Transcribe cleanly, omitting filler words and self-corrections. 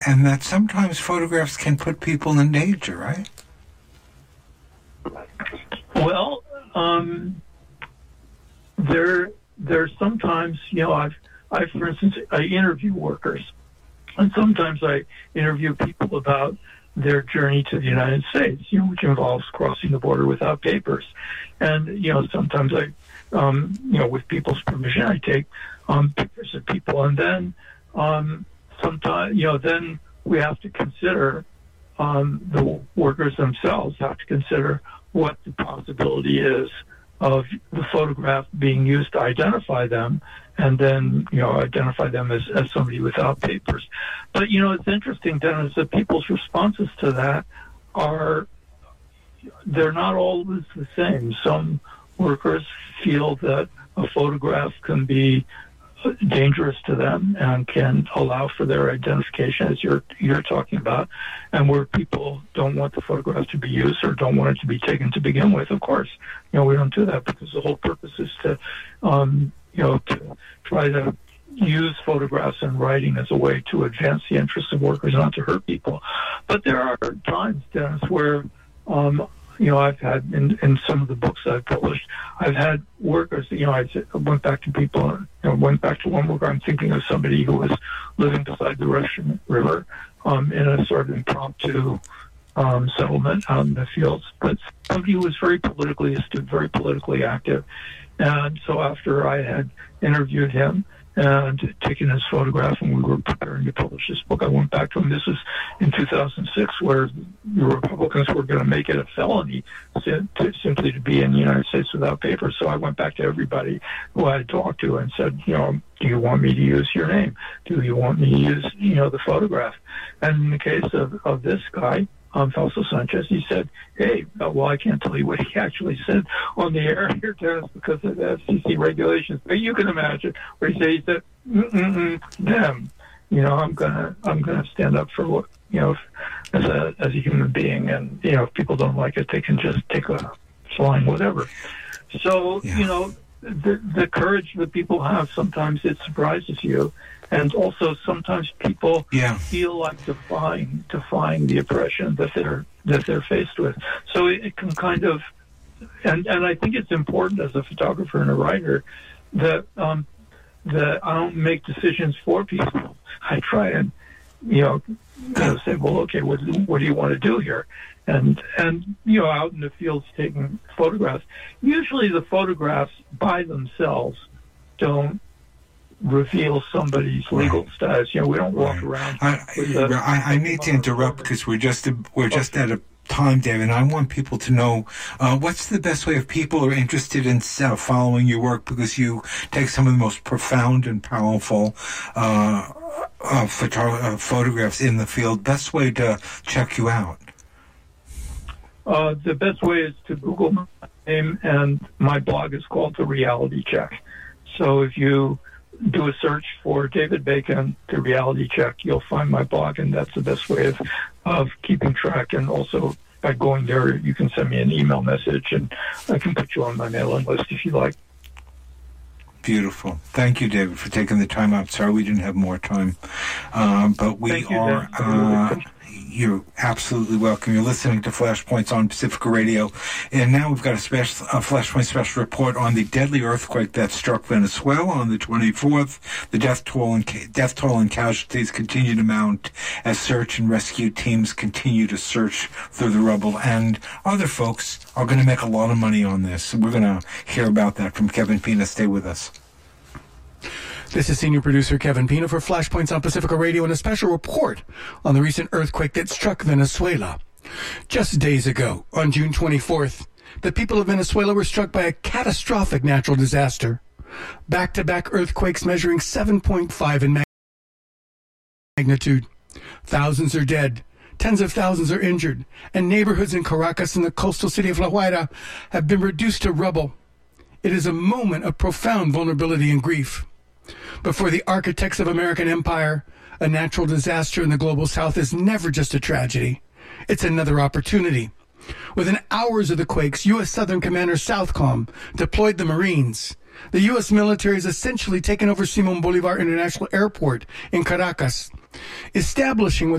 and that sometimes photographs can put people in danger, right? Well, there's sometimes, I, for instance, I interview workers, and sometimes I interview people about their journey to the United States, which involves crossing the border without papers. And, sometimes I, with people's permission, I take pictures of people. And then sometimes, then we have to consider, the workers themselves have to consider what the possibility is of the photograph being used to identify them, and then, identify them as somebody without papers. But, it's interesting, Dennis, that people's responses to that they're not always the same. Some workers feel that a photograph can be dangerous to them and can allow for their identification, as you're talking about, and where people don't want the photograph to be used or don't want it to be taken to begin with. Of course, we don't do that because the whole purpose is to, to try to use photographs and writing as a way to advance the interests of workers, not to hurt people. But there are times, Dennis, where I've had in some of the books I've published, I've had workers, I went back to people, went back to one worker. I'm thinking of somebody who was living beside the Russian River in a sort of impromptu settlement out in the fields. But somebody who was very politically astute, very politically active. And so after I had interviewed him and taken his photograph, and we were preparing to publish this book, I went back to him. This was in 2006, where the Republicans were going to make it a felony simply to be in the United States without papers. So I went back to everybody who I had talked to and said, do you want me to use your name? Do you want me to use, the photograph? And in the case of this guy, Fausto Sanchez, he said, hey, well, I can't tell you what he actually said on the air here, Dennis, because of the FCC regulations. But you can imagine what he said. He said, damn, I'm gonna stand up for what, as a human being, and if people don't like it, they can just take a flying whatever. So the courage that people have, sometimes it surprises you. And also, sometimes people feel like defying the oppression that they're faced with. So it can kind of, and I think it's important as a photographer and a writer that I don't make decisions for people. I try and say, well, okay, what do you want to do here? And out in the fields taking photographs. Usually, the photographs by themselves don't reveal somebody's legal status. We don't walk around. I need to interrupt because we're just at a time, David, and I want people to know what's the best way if people are interested in following your work, because you take some of the most profound and powerful photographs in the field. Best way to check you out? The best way is to Google my name, and my blog is called The Reality Check. So if you do a search for David Bacon, The Reality Check, you'll find my blog, and that's the best way of keeping track. And also, by going there, you can send me an email message, and I can put you on my mailing list if you like. Beautiful. Thank you, David, for taking the time out. Sorry we didn't have more time. But we you're absolutely welcome. You're listening to Flashpoints on Pacifica Radio. And now we've got a Flashpoint special report on the deadly earthquake that struck Venezuela on the 24th. The death toll and casualties continue to mount as search and rescue teams continue to search through the rubble. And other folks are going to make a lot of money on this. We're going to hear about that from Kevin Pina. Stay with us. This is senior producer Kevin Pina for Flashpoints on Pacifica Radio and a special report on the recent earthquake that struck Venezuela. Just days ago, on June 24th, the people of Venezuela were struck by a catastrophic natural disaster. Back-to-back earthquakes measuring 7.5 in magnitude. Thousands are dead. Tens of thousands are injured. And neighborhoods in Caracas and the coastal city of La Guaira have been reduced to rubble. It is a moment of profound vulnerability and grief. But for the architects of American empire, a natural disaster in the global south is never just a tragedy. It's another opportunity. Within hours of the quakes, U.S. Southern Commander Southcom deployed the Marines. The U.S. military has essentially taken over Simón Bolívar International Airport in Caracas. establishing what